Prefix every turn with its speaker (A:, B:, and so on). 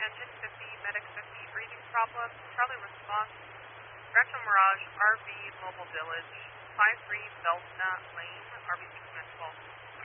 A: Engine 50, Medic 50, breathing problem, Charlie response, Retro Mirage, RV, Mobile Village, 53 Beltna Lane, RV 612.